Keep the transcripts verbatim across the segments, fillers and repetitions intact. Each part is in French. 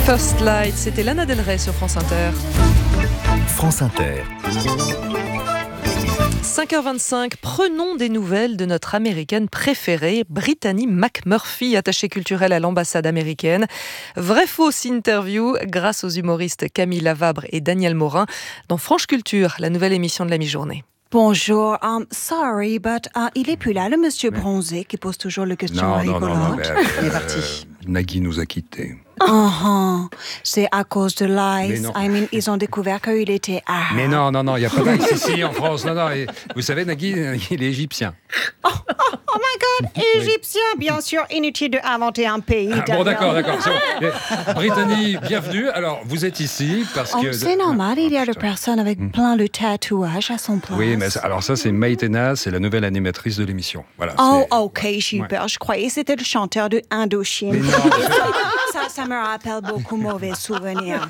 First Light, c'était Lana Del Rey sur France Inter. France Inter. cinq heures vingt-cinq, prenons des nouvelles de notre américaine préférée, Brittany McMurphy, attachée culturelle à l'ambassade américaine. Vrai-fausse interview grâce aux humoristes Camille Lavabre et Daniel Morin dans Franche Culture, la nouvelle émission de la mi-journée. Bonjour, um, sorry, but uh, il est plus là, le monsieur bronzé qui pose toujours les questions non, rigolotes. Non, non, non, mais, euh, il est parti. Nagui nous a quittés. Uh-huh. C'est à cause de l'ice. non. I mean, ils ont découvert qu'il était arabe. Mais non, non, non, il n'y a pas d'ice ici en France. Non, non, et vous savez, Nagui, il est égyptien. Oh, oh, oh my God, égyptien, bien sûr, inutile d'inventer un pays. Ah, bon, d'accord, d'accord. C'est bon. Et, Brittany, bienvenue. Alors, vous êtes ici parce Oh, que... c'est normal, il y a des putain. personnes avec plein de tatouages à son place. Oui, mais ça- alors ça, c'est Maïtena, c'est la nouvelle animatrice de l'émission. Voilà. Oh, c'est- ok, super. Ouais. Je croyais que c'était le chanteur de Indochine. Mais non, Et ça, ça, ça me rappelle beaucoup mauvais souvenirs.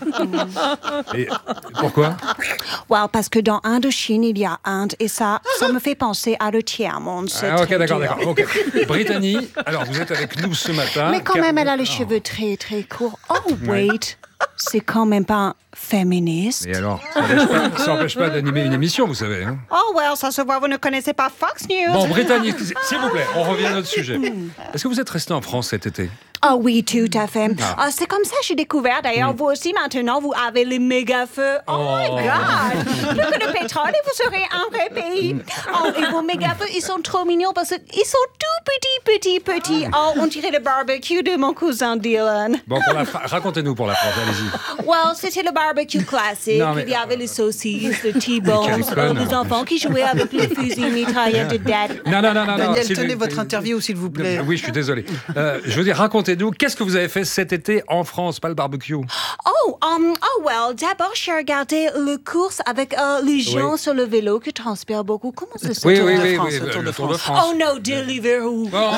Mm. Et pourquoi Well, parce que dans Indochine, il y a Inde, et ça, ça me fait penser à le tiers-monde. C'est Ah, ok, très d'accord, dur. d'accord. Ok. Brittany, alors vous êtes avec nous ce matin. Mais quand car- même, elle a les Oh. cheveux très, très courts. Oh, wait, c'est quand même pas féministe. Et alors, ça n'empêche pas, ça n'empêche pas d'animer une émission, vous savez. Hein. Oh, well, ça se voit, vous ne connaissez pas Fox News. Bon, Brittany, s'il vous plaît, on revient à notre sujet. Est-ce que vous êtes resté en France cet été? Oh oui, tout à fait. Ah. Ah, c'est comme ça que j'ai découvert. D'ailleurs, vous aussi, maintenant, vous avez les méga feux. Oh, Oh. my God! Plus que le pétrole, et vous serez un vrai pays. Oh, et vos méga feux, ils sont trop mignons parce qu'ils sont tout petits, petits, petits. Oh, on dirait le barbecue de mon cousin Dylan. Bon, pour la Fra- racontez-nous pour la France, allez-y. Well, c'était le barbecue classique. Non, mais- Il y avait les saucisses, le T-bone, Quelle conne. les enfants qui jouaient avec les fusils mitrailleurs de dad. Non, non, non, non. non, Daniel, s'il tenez vous- votre interview, s'il vous plaît. Oui, je suis désolé. Euh, je veux dire, racontez-nous, qu'est-ce que vous avez fait cet été en France, pas le barbecue? Oh, um, oh well, d'abord, j'ai regardé le course avec euh, les gens Oui. sur le vélo qui transpirent beaucoup. Comment ça s'appelle? Oui, Tour oui, de oui, France, oui, le le Tour de Tour de France. France. Oh no, Deliveroo! Oh.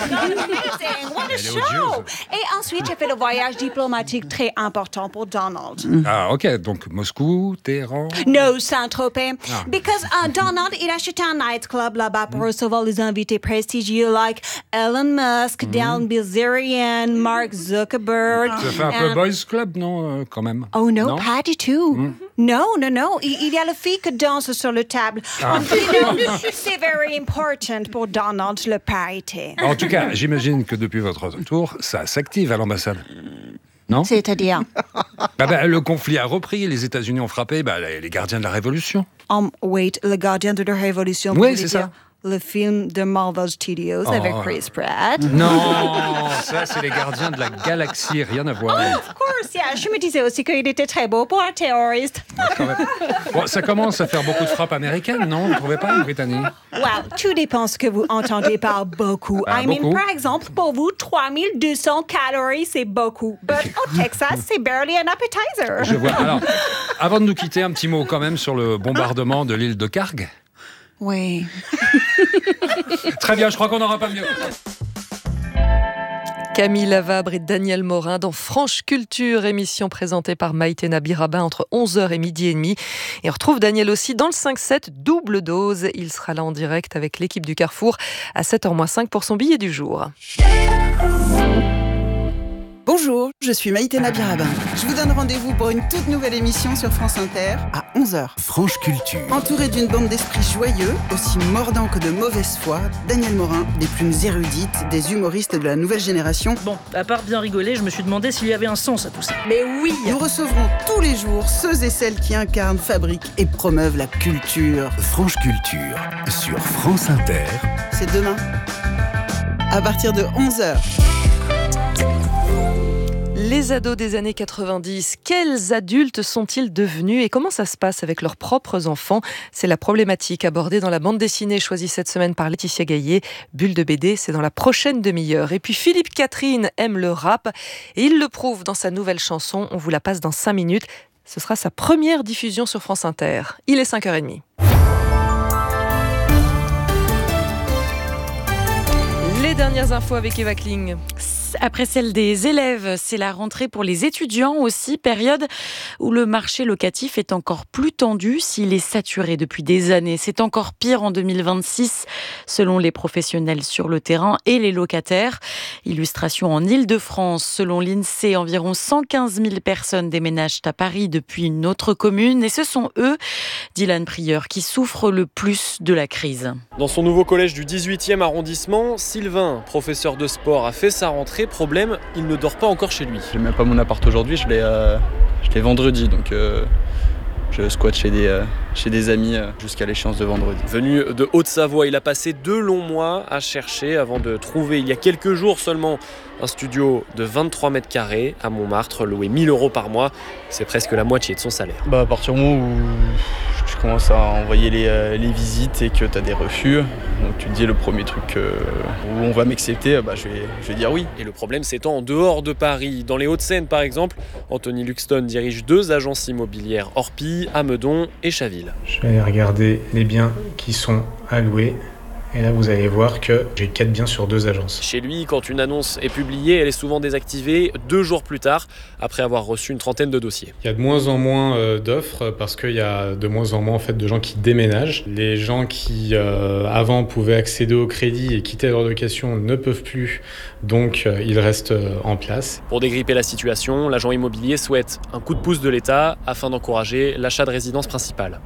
Amazing! What a Elle est show! odieuse. Et ensuite, j'ai fait le voyage diplomatique très important pour Donald. Ah, ok, donc Moscou, Téhéran. No, Saint-Tropez. Ah. Because uh, Donald, il a acheté un nightclub là-bas pour recevoir les invités prestigieux like Elon Musk, Dan Bilzerian, Mark Zuckerberg. Ça fait un peu and- Boys Club, non, euh, quand même? Oh no, pas du tout. Non, non, non. Il, il y a le fille qui danse sur le table. Ah. Um, you know, c'est very important pour Donald, le parité. En tout cas, j'imagine que depuis votre retour, ça s'active à l'ambassade. Non? C'est-à-dire, Bah, bah, le conflit a repris, les États-Unis ont frappé bah, les les gardiens de la Révolution. um, wait, le gardien de la Révolution. Oui, vous voulez c'est dire ça. Le film de Marvel Studios Oh. avec Chris Pratt. Non, ça c'est les gardiens de la galaxie, rien à voir. Of course, yeah. Je me disais aussi qu'il était très beau pour un terroriste. Quand même. Bon, ça commence à faire beaucoup de frappes américaines, non? Vous ne trouvez pas, Brittany? Wow, tout dépend ce que vous entendez par beaucoup. Ah, I mean, beaucoup. par exemple, pour vous, trois mille deux cents calories, c'est beaucoup. But au Texas, c'est barely an appetizer. Je vois. Alors, avant de nous quitter, un petit mot quand même sur le bombardement de l'île de Karg. Oui. Très bien, je crois qu'on n'aura pas mieux. Camille Lavabre et Daniel Morin dans Franche Culture, émission présentée par Maïtena Birabin entre onze heures et midi et demi. Et on retrouve Daniel aussi dans le cinq sept double dose. Il sera là en direct avec l'équipe du Carrefour à sept heures moins cinq pour son billet du jour. Bonjour, je suis Maïtena Birabin. Je vous donne rendez-vous pour une toute nouvelle émission sur France Inter à onze heures. Franche Culture. Entouré d'une bande d'esprits joyeux, aussi mordants que de mauvaise foi, Daniel Morin, des plumes érudites, des humoristes de la nouvelle génération. Bon, à part bien rigoler, je me suis demandé s'il y avait un sens à tout ça. Mais oui. Nous recevrons tous les jours ceux et celles qui incarnent, fabriquent et promeuvent la culture. Franche Culture sur France Inter. C'est demain, à partir de onze heures. Les ados des années quatre-vingt-dix, quels adultes sont-ils devenus et comment ça se passe avec leurs propres enfants? C'est la problématique abordée dans la bande dessinée choisie cette semaine par Laetitia Gaillet. Bulle de B D, c'est dans la prochaine demi-heure. Et puis Philippe Catherine aime le rap et il le prouve dans sa nouvelle chanson. On vous la passe dans cinq minutes. Ce sera sa première diffusion sur France Inter. Il est cinq heures trente. Les dernières infos avec Eva Kling. après celle des élèves, c'est la rentrée pour les étudiants aussi, période où le marché locatif est encore plus tendu s'il est saturé depuis des années. C'est encore pire en deux mille vingt-six, selon les professionnels sur le terrain et les locataires. Illustration en Île-de-France, selon l'INSEE, environ cent quinze mille personnes déménagent à Paris depuis une autre commune et ce sont eux, Dylan Prieur, qui souffrent le plus de la crise. Dans son nouveau collège du dix-huitième arrondissement, Sylvain, professeur de sport, a fait sa rentrée. Problème, il ne dort pas encore chez lui. J'ai même pas mon appart aujourd'hui, je l'ai, euh, je l'ai vendredi, donc euh, je squatte chez des, euh, chez des amis euh, jusqu'à l'échéance de vendredi. Venu de Haute-Savoie, il a passé deux longs mois à chercher avant de trouver, il y a quelques jours seulement, un studio de vingt-trois mètres carrés à Montmartre, loué mille euros par mois. C'est presque la moitié de son salaire. Bah, à partir du moment où je commence à envoyer les, euh, les visites et que tu as des refus, donc tu te dis le premier truc euh, où on va m'accepter, bah, je, vais, je vais dire oui. Et le problème s'étend en dehors de Paris. Dans les Hauts-de-Seine par exemple, Anthony Luxton dirige deux agences immobilières, Orpi, Amedon et Chaville. Je vais aller regarder les biens qui sont à louer. Et là, vous allez voir que j'ai quatre biens sur deux agences. Chez lui, quand une annonce est publiée, elle est souvent désactivée deux jours plus tard, après avoir reçu une trentaine de dossiers. Il y a de moins en moins euh, d'offres parce qu'il y a de moins en moins en fait, de gens qui déménagent. Les gens qui, euh, avant, pouvaient accéder au crédit et quitter leur location ne peuvent plus, donc euh, ils restent euh, en place. Pour dégripper la situation, l'agent immobilier souhaite un coup de pouce de l'État afin d'encourager l'achat de résidence principale.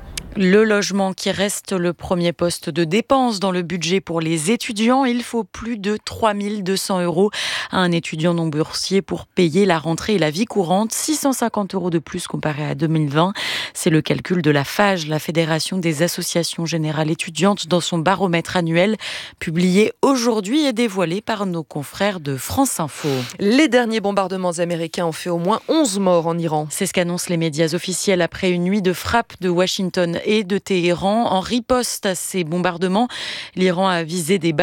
Le logement qui reste le premier poste de dépense dans le budget pour les étudiants. Il faut plus de trois mille deux cents euros à un étudiant non boursier pour payer la rentrée et la vie courante. six cent cinquante euros de plus comparé à deux mille vingt. C'est le calcul de la FAGE, la Fédération des associations générales étudiantes, dans son baromètre annuel publié aujourd'hui et dévoilé par nos confrères de France Info. Les derniers bombardements américains ont fait au moins onze morts en Iran. C'est ce qu'annoncent les médias officiels après une nuit de frappe de Washington et de Téhéran. En riposte à ces bombardements, l'Iran a visé des